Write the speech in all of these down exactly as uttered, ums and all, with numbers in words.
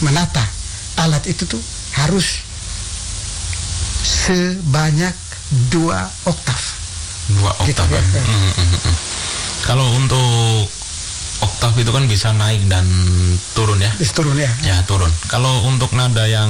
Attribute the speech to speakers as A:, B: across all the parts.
A: menata alat itu tuh harus sebanyak dua oktav.
B: Dua oktav. Gitu, ya. Hmm, hmm, hmm. Kalau untuk oktav itu kan bisa naik dan turun ya?
A: Bisa turun ya.
B: Ya turun. Kalau untuk nada yang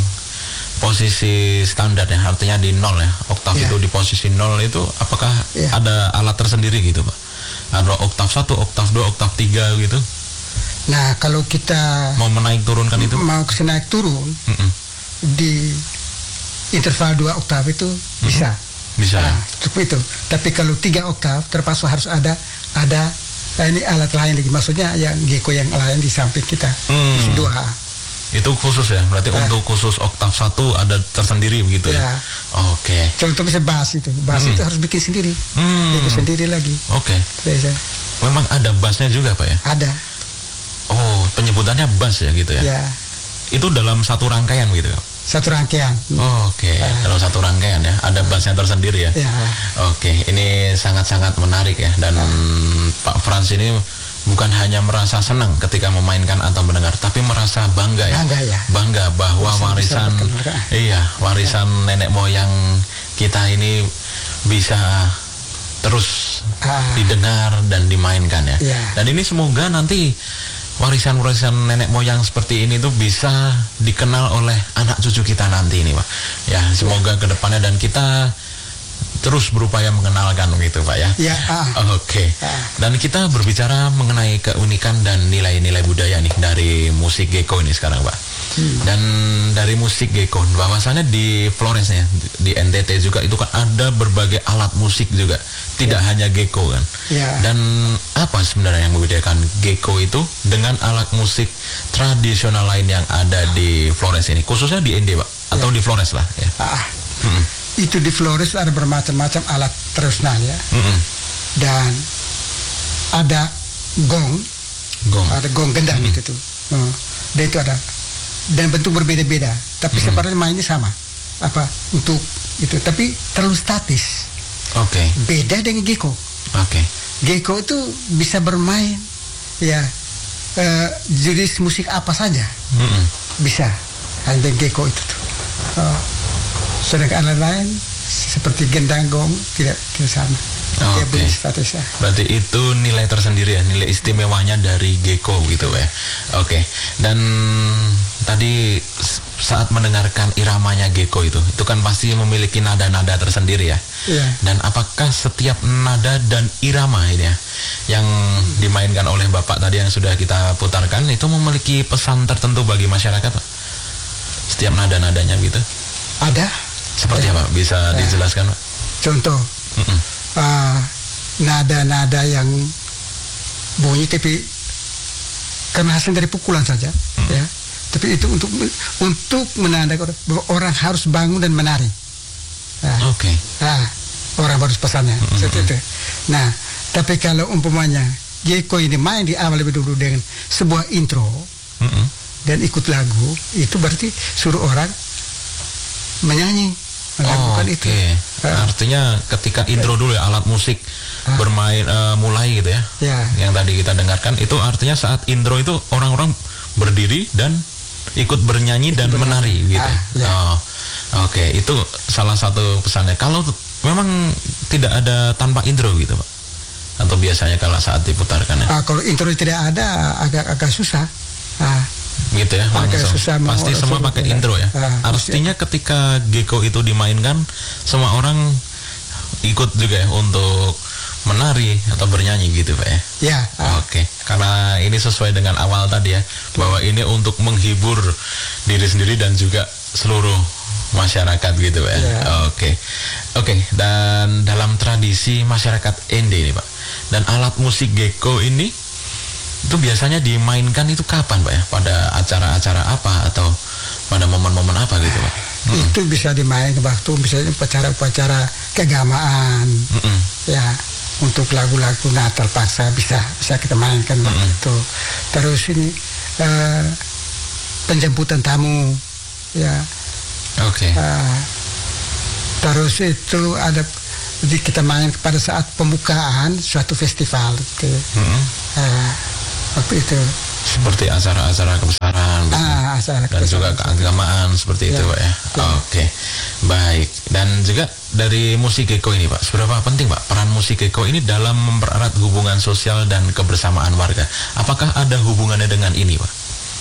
B: posisi standar ya, artinya di nol ya, oktav ya. Itu di posisi nol itu apakah ya. Ada alat tersendiri gitu Pak? Ada oktav satu, oktav dua, oktav tiga gitu?
A: Nah kalau kita
B: mau menaik turunkan itu?
A: Mau ke naik turun mm -mm. di interval dua oktav itu mm-hmm. bisa.
B: Bisa.
A: Nah, cukup itu. Tapi kalau tiga oktav terpaksa harus ada ada nah ini alat lain lagi, maksudnya yang gecko yang lain di samping kita. Hmm. Dua.
B: Itu khusus ya, berarti nah. Untuk khusus oktav satu ada tersendiri begitu ya. ya? Oke. Okay.
A: Contoh bisa bass itu, bass hmm. itu harus bikin sendiri, hmm. bikin sendiri lagi.
B: Oke. Okay. Memang ada bassnya juga Pak ya?
A: Ada.
B: Oh, penyebutannya bass ya gitu ya?
A: Ya.
B: Itu dalam satu rangkaian gitu?
A: Satu rangkaian.
B: Oh, Oke, okay. uh. dalam satu rangkaian ya, ada bassnya tersendiri ya.
A: ya.
B: Oke, okay. Ini sangat-sangat menarik ya, dan uh. Pak Frans ini bukan hanya merasa senang ketika memainkan atau mendengar, tapi merasa bangga ya,
A: bangga, ya.
B: bangga bahwa bisa, warisan, bisa iya, warisan uh. nenek moyang kita ini bisa terus uh. didengar dan dimainkan ya.
A: Yeah.
B: Dan ini semoga nanti warisan-warisan nenek moyang seperti ini tuh bisa dikenal oleh anak cucu kita nanti ini Pak. Ya, semoga ke depannya dan kita terus berupaya mengenalkan gitu Pak ya.
A: Ya.
B: Ah. Oke. Okay. Ah. Dan kita berbicara mengenai keunikan dan nilai-nilai budaya nih dari musik gecko ini sekarang Pak. Hmm. Dan dari musik gecko, bahwasannya di Flores ya, di N T T juga itu kan ada berbagai alat musik juga, tidak ya. Hanya gecko kan.
A: Ya.
B: Dan apa sebenarnya yang membedakan gecko itu dengan alat musik tradisional lain yang ada di Flores ini, khususnya di N D Pak atau ya. Di Flores lah ya.
A: Ah.
B: Hmm.
A: Itu di Flores ada bermacam-macam alat tradisional ya. Hmm. Dan ada gong,
B: gong,
A: ada gong gendang hmm. itu tuh. Hmm. Dan itu ada dan bentuk berbeda-beda, tapi mm-hmm. sebenarnya mainnya sama. Apa untuk itu, tapi terlalu statis.
B: Oke. Okay.
A: Beda dengan gecko.
B: Oke. Okay.
A: Gecko itu bisa bermain, ya uh, jenis musik apa saja mm-hmm. bisa. Ada gecko itu tuh. Uh, sedangkan alat lain seperti gendang gong tidak tidak sama.
B: Oke. Okay. Berarti itu nilai tersendiri ya, nilai istimewanya dari gecko gitu ya. Oke. Okay. Dan tadi saat mendengarkan iramanya gecko itu, itu kan pasti memiliki nada-nada tersendiri ya.
A: Iya.
B: Dan apakah setiap nada dan irama ini ya, yang dimainkan oleh Bapak tadi yang sudah kita putarkan itu memiliki pesan tertentu bagi masyarakat Pak? Setiap nada-nadanya gitu?
A: Ada.
B: Seperti apa? Bisa ya. Dijelaskan Pak?
A: Contoh. Mm-mm. Uh, nada-nada yang bunyi tapi karena hasil dari pukulan saja, hmm. ya. Tapi itu untuk untuk menandakan bahwa orang harus bangun dan menari. Nah,
B: Oke. Okay.
A: Nah, orang harus pesannya hmm. seperti itu. Nah, tapi kalau umpamanya gecko ini main di awal lebih dulu dengan sebuah intro hmm. dan ikut lagu, itu berarti suruh orang menyanyi.
B: Oh, Oke. Okay. Uh, Artinya ketika intro dulu ya, alat musik uh, bermain uh, mulai gitu ya.
A: Yeah.
B: Yang tadi kita dengarkan itu artinya saat intro itu orang-orang berdiri dan ikut bernyanyi dan bernyanyi. menari gitu. Uh, yeah. Oh, Oke, okay. Itu salah satu pesannya. Kalau memang tidak ada tanpa intro gitu Pak? Atau biasanya kalau saat diputarkan ya?
A: Uh, kalau intro tidak ada agak-agak susah. Uh,
B: gitu ya,
A: susah
B: pasti semua pakai ya. Intro ya. Ah, artinya mesti. Ketika gecko itu dimainkan, semua orang ikut juga ya untuk menari atau bernyanyi gitu Pak ya.
A: Ya.
B: Ah. Oke, okay. Karena ini sesuai dengan awal tadi ya, bahwa ini untuk menghibur diri sendiri dan juga seluruh masyarakat gitu Pak ya. Ya. Oke, okay. Oke. Okay. Dan dalam tradisi masyarakat N D ini Pak, dan alat musik gecko ini itu biasanya dimainkan itu kapan Pak ya? Pada acara-acara apa atau pada momen-momen apa gitu Pak? Mm-mm.
A: Itu bisa dimainkan waktu misalnya upacara-upacara keagamaan, Mm-mm. ya untuk lagu-lagu Natal paksa bisa bisa kita mainkan waktu Mm-mm. itu. Terus ini uh, penjemputan tamu, ya.
B: Oke. Okay.
A: Uh, terus itu ada kita main pada saat pembukaan suatu festival gitu. Mm-hmm. uh, waktu itu
B: seperti acara-acara kebesaran gitu.
A: Ah, bahasa
B: dan juga keagamaan seperti ya. Itu Pak ya. ya. Oke, baik. Dan juga dari musik Geko ini Pak, seberapa penting Pak peran musik Geko ini dalam mempererat hubungan sosial dan kebersamaan warga? Apakah ada hubungannya dengan ini Pak?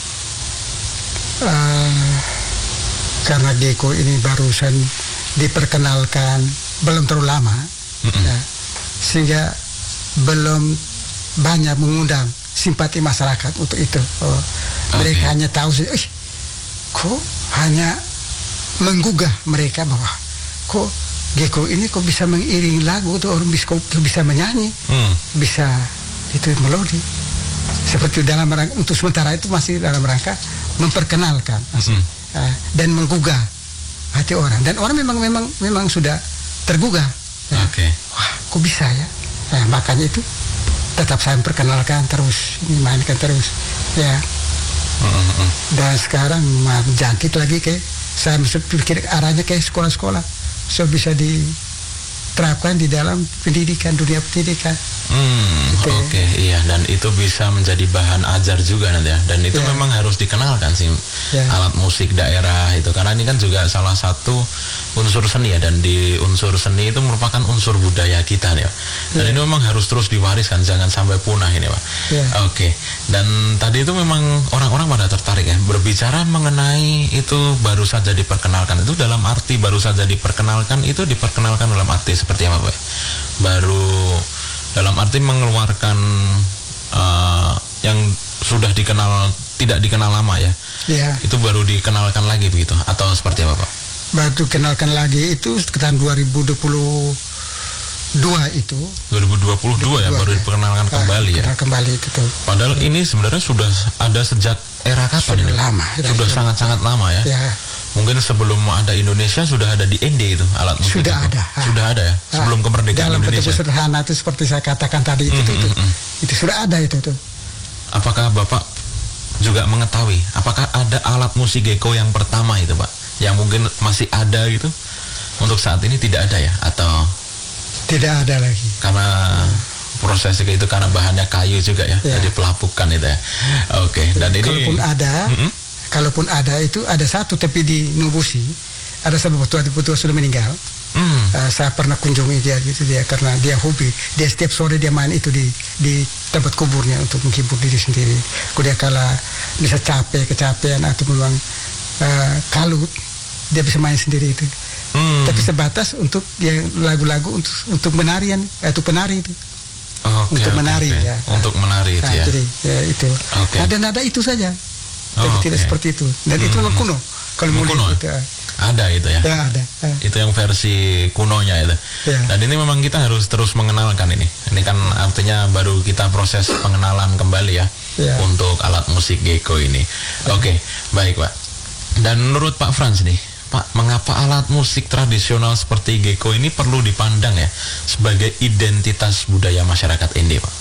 A: Uh, karena Geko ini barusan diperkenalkan belum terlalu lama, mm-hmm. ya, sehingga belum banyak mengundang simpati masyarakat untuk itu. Oh, okay. Mereka hanya tahu sih, kok hanya menggugah mereka bahwa kok Geko ini kok bisa mengiring lagu tuh, orang bisa bisa menyanyi, mm. bisa itu melodi. Seperti dalam rangka, untuk sementara itu masih dalam rangka memperkenalkan, mm-hmm. uh, dan menggugah hati orang, dan orang memang memang memang sudah tergugah. Ya.
B: Oke. Okay.
A: Wah, kok bisa ya? Nah, makanya itu tetap saya perkenalkan terus, mainkan terus, ya. Mm-hmm. Dan sekarang jangkit lagi ke, saya pikir arahnya ke sekolah-sekolah, so bisa diterapkan di dalam pendidikan, dunia pendidikan.
B: Hmm, gitu. Oke, okay, iya, dan itu bisa menjadi bahan ajar juga nanti ya, dan itu yeah. memang harus dikenalkan sih yeah. alat musik daerah itu, karena ini kan juga salah satu unsur seni ya, dan di unsur seni itu merupakan unsur budaya kita ya, dan yeah. ini memang harus terus diwariskan, jangan sampai punah ini Pak. Yeah. Oke, okay. Dan tadi itu memang orang-orang pada tertarik ya, berbicara mengenai itu baru saja diperkenalkan, itu dalam arti baru saja diperkenalkan itu diperkenalkan dalam arti seperti apa Pak? Baru dalam arti mengeluarkan uh, yang sudah dikenal, tidak dikenal lama ya, ya. Itu baru dikenalkan lagi begitu, atau seperti apa Pak?
A: Baru dikenalkan lagi itu sekitar dua ribu dua puluh dua itu.
B: dua ribu dua puluh dua ya, baru diperkenalkan ya. Kembali ya.
A: Kembali itu tuh.
B: Padahal ya. Ini sebenarnya sudah ada sejak era kapan
A: sudah
B: ini?
A: Lama.
B: Sudah sangat-sangat lama ya.
A: Ya.
B: Mungkin sebelum ada Indonesia sudah ada di N D itu alat musik.
A: Sudah
B: itu.
A: ada.
B: Sudah ada ya. Sebelum kemerdekaan
A: dalam
B: Indonesia.
A: Dalam bentuk sederhana itu seperti saya katakan tadi itu, mm, itu, mm, mm. itu sudah ada itu tuh.
B: Apakah Bapak juga mengetahui apakah ada alat musik Geko yang pertama itu Pak, yang mungkin masih ada gitu untuk saat ini? Tidak ada ya, atau
A: tidak ada lagi
B: karena prosesnya itu karena bahannya kayu juga ya, ya. Jadi pelapukan itu ya. Oke, okay. Dan ini
A: kalaupun ada, mm-hmm. kalaupun ada itu ada satu tapi di Nubusi ada sebuah petua-petua sudah meninggal. Mm. Uh, saya pernah kunjungi dia gitu, dia karena dia hobi, dia setiap sore dia main itu di di tempat kuburnya untuk menghibur diri sendiri. Kemudian kalau bisa capek, kecapean atau memang uh, kalut, dia bisa main sendiri itu. Mm. Tapi sebatas untuk ya lagu-lagu untuk untuk menarian, itu penari itu.
B: Okay,
A: untuk
B: okay,
A: menari
B: okay.
A: ya.
B: Untuk menari itu
A: nah,
B: ya.
A: Jadi ya itu.
B: Okay.
A: Nada-nada itu saja.
B: Oh,
A: tapi
B: okay.
A: tidak seperti itu. Dan hmm. itu memang kuno. Kalau mau
B: kuno
A: itu,
B: ada itu ya.
A: Ya ada. Ya.
B: Itu yang versi kunonya itu. Ya. Dan ini memang kita harus terus mengenalkan ini. Ini kan artinya baru kita proses pengenalan kembali ya, ya. Untuk alat musik Geko ini. Ya. Oke, okay, baik Pak. Dan menurut Pak Frans nih, Pak, mengapa alat musik tradisional seperti Geko ini perlu dipandang ya sebagai identitas budaya masyarakat Ende, Pak?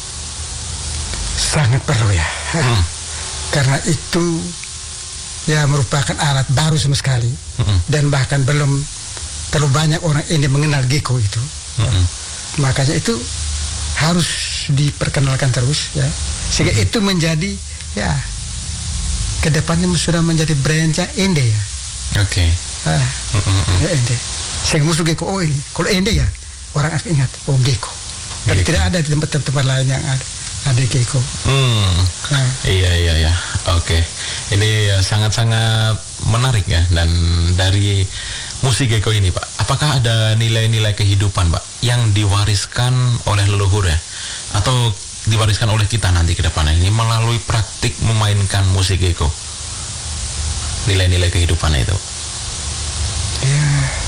A: Sangat perlu ya. Hmm. Karena itu ya merupakan alat baru sama sekali, hmm. dan bahkan belum terlalu banyak orang Ende mengenal Geko itu. Hmm. Makanya itu harus diperkenalkan terus ya, sehingga hmm. itu menjadi ya kedepannya sudah menjadi brandnya Ende ya.
B: Oke. Okay.
A: Ah, mm-hmm. ya Ende. Saya musuh Geko, oh ini. Kalau Ende ya orang akan ingat, oh Geko. Tapi tidak ada di tempat-tempat lain yang ada ada Geko.
B: Hmm. Nah. Iya iya iya. Oke. Okay. Ini sangat-sangat menarik ya. Dan dari musik Geko ini Pak, apakah ada nilai-nilai kehidupan Pak yang diwariskan oleh leluhur ya, atau diwariskan oleh kita nanti ke depan ini melalui praktik memainkan musik Geko? Nilai-nilai kehidupannya itu
A: ya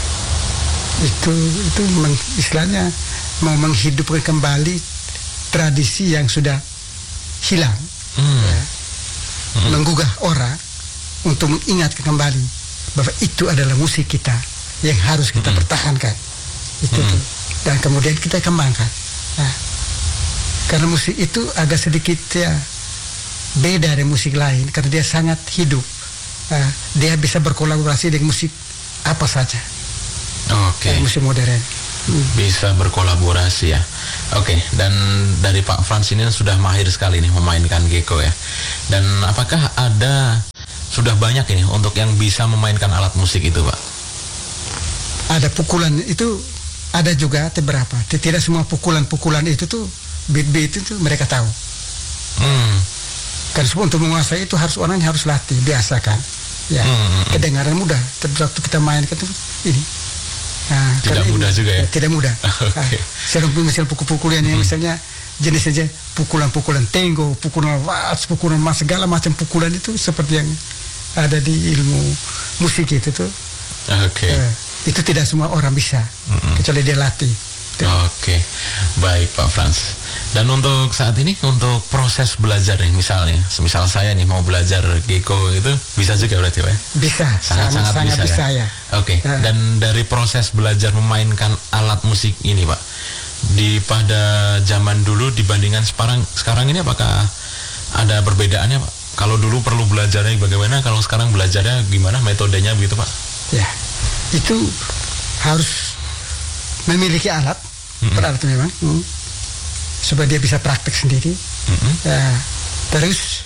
A: itu itu meng, istilahnya mau menghidupkan kembali tradisi yang sudah hilang, hmm. ya. hmm. menggugah orang untuk mengingatkan kembali bahwa itu adalah musik kita yang harus kita hmm. pertahankan itu hmm. tuh. Dan kemudian kita kembangkan. Nah, karena musik itu agak sedikit ya beda dari musik lain karena dia sangat hidup. Uh, dia bisa berkolaborasi dengan musik apa saja.
B: Oke. Okay.
A: Musik modern. Hmm.
B: Bisa berkolaborasi ya. Oke. Okay. Dan dari Pak Frans ini sudah mahir sekali nih memainkan Geko ya. Dan apakah ada sudah banyak ini untuk yang bisa memainkan alat musik itu, Pak?
A: Ada pukulan itu, ada juga beberapa. Tidak semua pukulan-pukulan itu tuh beat-beat itu mereka tahu.
B: Hmm.
A: Kan untuk menguasai itu harus orangnya harus latih, biasakan. Ya, hmm. kedengaran mudah. Tapi waktu kita mainkan itu ini. Nah,
B: tidak mudah ini, juga ya?
A: Tidak mudah.
B: Okay.
A: Nah, misalnya pukul-pukulan yang hmm. misalnya jenis saja pukulan-pukulan tenggo, pukulan wals, pukulan mas, segala macam pukulan itu seperti yang ada di ilmu musik itu tuh.
B: Oke. Okay.
A: Uh, itu tidak semua orang bisa, mm-hmm. kecuali dia latih.
B: Oke, okay. Baik Pak Frans. Dan untuk saat ini, untuk proses belajar nih, misalnya, semisal saya nih mau belajar Gecko itu bisa juga berarti Pak?
A: Bisa,
B: sangat-sangat
A: sangat
B: bisa,
A: bisa
B: ya.
A: ya.
B: Oke. Okay. Uh. Dan dari proses belajar memainkan alat musik ini Pak, di pada zaman dulu dibandingkan sekarang, sekarang ini apakah ada perbedaannya Pak? Kalau dulu perlu belajarnya bagaimana, kalau sekarang belajarnya gimana, metodenya begitu Pak?
A: Ya, itu harus memiliki alat, mm-hmm. peralat memang, mm, supaya dia bisa praktek sendiri. Mm-hmm. Ya, terus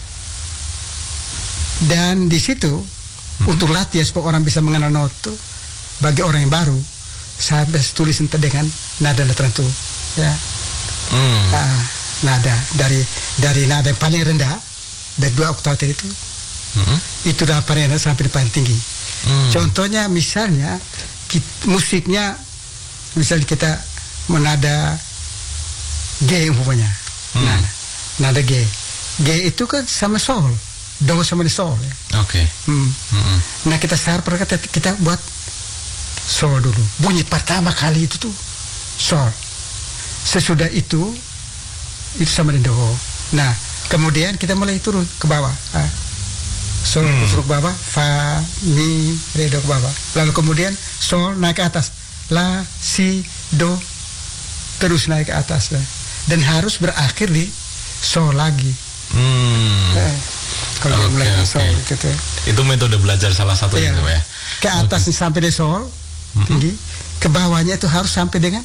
A: dan di situ mm-hmm. untuk latihan supaya orang bisa mengenal note, bagi orang yang baru, saya harus tulis dengan nada tertentu, ya, mm. nah, nada dari dari nada yang paling rendah dari dua oktav itu, mm-hmm. itu dari paling rendah sampai paling tinggi. Hmm. Contohnya misalnya kita, musiknya misalnya kita menada G umpamanya, hmm. nah, nada G, G itu kan sama sol, do sama di sol. Ya.
B: Oke. Okay.
A: Hmm.
B: Hmm.
A: Nah kita sekarang kita, kita buat sol dulu, bunyi pertama kali itu tuh sol, sesudah itu itu sama di do. Nah kemudian kita mulai turun ke bawah. Ah. Sol hmm. turun ke bawah, fa, mi, re, do ke bawah. Lalu kemudian sol naik ke atas, la, si, do, terus naik ke atas. Dan harus berakhir di sol lagi.
B: Hmm.
A: Nah, kalau okay, mulai okay. sol gitu.
B: Itu metode belajar salah satu
A: ya.
B: Itu ya.
A: Ke atas okay. sampai di sol hmm. tinggi, ke bawahnya itu harus sampai dengan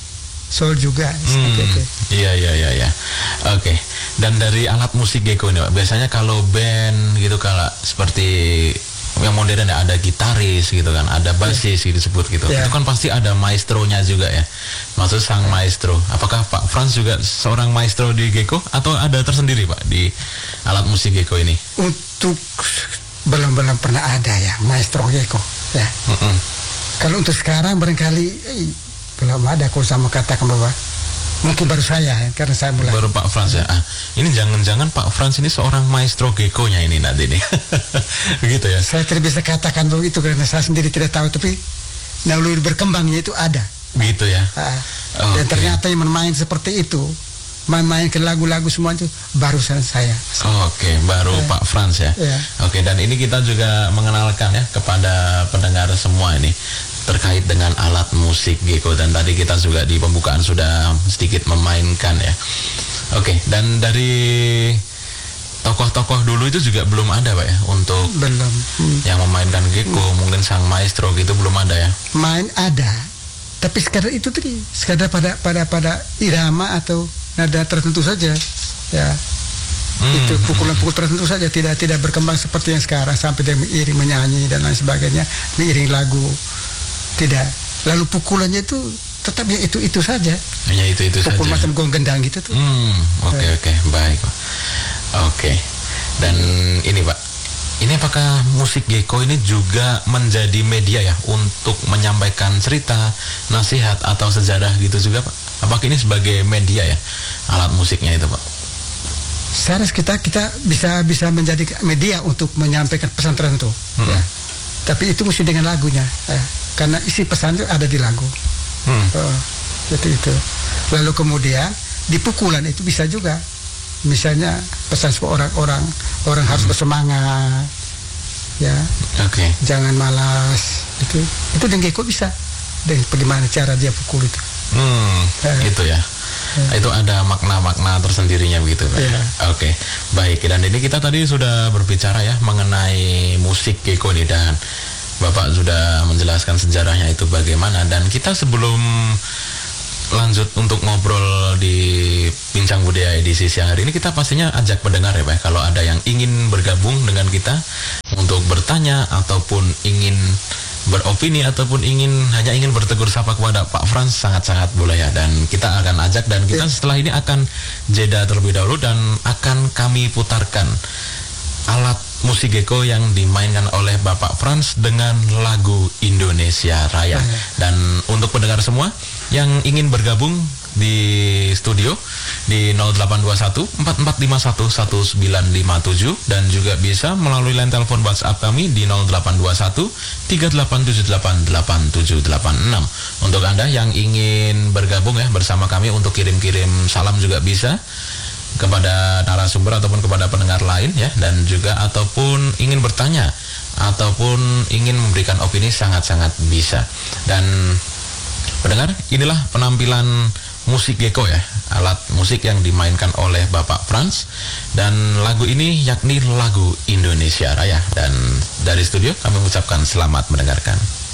A: sol juga.
B: Hmm. Gitu. Iya iya iya iya. Oke. Okay. Dan dari alat musik Gecko ini Pak, biasanya kalau band gitu kalau seperti yang modern ya, ada gitaris gitu kan, ada bassis gitu disebut gitu. Yeah. Itu kan pasti ada maestronya juga ya. Maksud sang maestro. Apakah Pak Frans juga seorang maestro di Gecko atau ada tersendiri Pak di alat musik Gecko ini?
A: Untuk belum-belum pernah ada ya maestro Gecko ya. Mm-mm. Kalau untuk sekarang barangkali eh, belum ada. Kalau sama katakan bahwa mungkin baru saya, karena saya mulai.
B: Baru Pak Frans ya. Ah, ini jangan-jangan Pak Frans ini seorang maestro Gecko-nya ini nanti nih. Begitu ya.
A: Saya tidak bisa katakan begitu karena saya sendiri tidak tahu, tapi lalu berkembangnya itu ada.
B: Gitu ya.
A: Ah, okay. Dan ternyata yang bermain seperti itu, main-main ke lagu-lagu semua itu barusan saya.
B: Oke, okay, baru eh. Pak Frans ya.
A: Yeah.
B: Oke, okay, dan ini kita juga mengenalkan ya kepada pendengar semua ini terkait dengan alat musik Gecko, dan tadi kita juga di pembukaan sudah sedikit memainkan ya. Oke, okay, dan dari tokoh-tokoh dulu itu juga belum ada Pak ya untuk
A: belum hmm.
B: yang memainkan Gecko, hmm. mungkin sang maestro gitu belum ada ya.
A: Main ada, tapi sekadar itu tadi, sekadar pada pada pada irama atau nada tertentu saja ya. Hmm. Itu pukulan-pukul tertentu saja, tidak tidak berkembang seperti yang sekarang sampai dia mengiring, menyanyi dan lain sebagainya, mengiring lagu. Tidak. Lalu pukulannya itu tetap ya itu itu saja.
B: Hanya itu itu
A: Pukul
B: saja.
A: macam gong gendang gitu tuh.
B: Hmm, oke okay, oke, okay. Baik. Oke. Okay. Dan ini Pak, ini apakah musik Gecko ini juga menjadi media ya untuk menyampaikan cerita, nasihat atau sejarah gitu juga Pak? Apakah ini sebagai media ya alat musiknya itu Pak?
A: Seharusnya kita kita bisa bisa menjadi media untuk menyampaikan pesan tertentu. Hmm. Ya. Tapi itu mesti dengan lagunya. Ya. Karena isi pesan itu ada di lagu. Hmm. Oh, itu itu. Lalu kemudian di pukulan itu bisa juga, misalnya pesan supaya orang-orang orang hmm. harus bersemangat, ya. Oke. Okay. Jangan malas. Itu itu dengan Gecko bisa. Dan bagaimana cara dia pukul itu.
B: Hmm. Eh. Itu ya. Eh. Itu ada makna-makna tersendirinya begitu Pak. Yeah. Oke. Okay. Baik. Dan ini kita tadi sudah berbicara ya mengenai musik Gecko ini, dan Bapak sudah menjelaskan sejarahnya itu bagaimana, dan kita sebelum lanjut untuk ngobrol di Bincang Budaya edisi siang hari ini, kita pastinya ajak pendengar ya Pak, kalau ada yang ingin bergabung dengan kita untuk bertanya ataupun ingin beropini ataupun ingin hanya ingin bertegur sapa kepada Pak Frans, sangat-sangat boleh ya, dan kita akan ajak, dan kita setelah ini akan jeda terlebih dahulu dan akan kami putarkan alat musik geko yang dimainkan oleh Bapak Frans dengan lagu Indonesia Raya. Dan untuk pendengar semua yang ingin bergabung di studio di nol delapan dua satu empat empat lima satu satu sembilan lima tujuh, dan juga bisa melalui line telepon WhatsApp kami di nol delapan dua satu tiga delapan tujuh delapan delapan tujuh delapan enam. Untuk Anda yang ingin bergabung ya bersama kami untuk kirim-kirim salam juga bisa kepada narasumber ataupun kepada pendengar lain ya, dan juga ataupun ingin bertanya ataupun ingin memberikan opini, sangat-sangat bisa. Dan pendengar, inilah penampilan musik geko ya, alat musik yang dimainkan oleh Bapak Frans, dan lagu ini yakni lagu Indonesia Raya. Dan dari studio kami mengucapkan selamat mendengarkan.